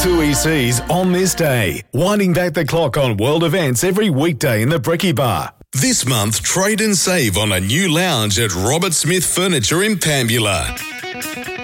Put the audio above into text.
2EC's On This Day, winding back the clock on world events every weekday in the Brekkie Bar. This month, trade and save on a new lounge at Robert Smith Furniture in Pambula.